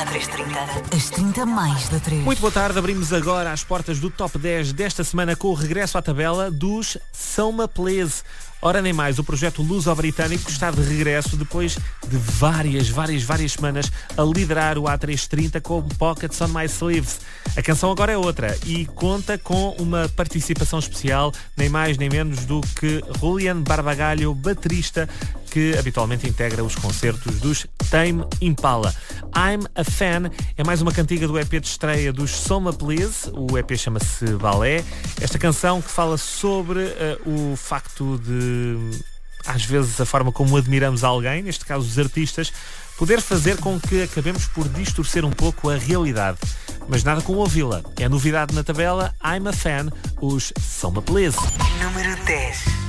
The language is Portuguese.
A330. As 30 mais da 3. Muito boa tarde, abrimos agora as portas do Top 10 desta semana com o regresso à tabela dos Soma Please. Ora nem mais, o projeto luso-britânico está de regresso depois de várias semanas a liderar o A330 com Pockets on My Sleeves. A canção agora é outra e conta com uma participação especial, nem mais nem menos do que Julian Barbagalho, baterista, que habitualmente integra os concertos dos Tame Impala. I'm a Fan é mais uma cantiga do EP de estreia dos Soma Please. O EP chama-se Balé. Esta canção que fala sobre o facto de, às vezes, a forma como admiramos alguém, neste caso os artistas, poder fazer com que acabemos por distorcer um pouco a realidade. Mas nada com ouvi-la. É novidade na tabela I'm a Fan, os Soma Please. Número 10.